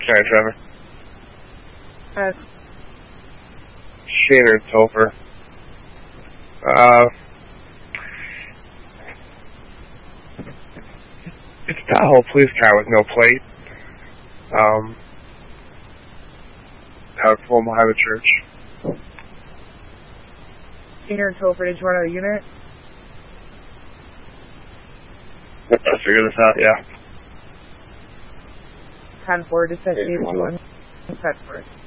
Sorry, Trevor. Shader Topher. It's a Tahoe police car with no plate. Out of Fulham Highway Church. Shader Topher, did you run out of unit? Let's figure this out, yeah. 10-4, just at 81. Bedford.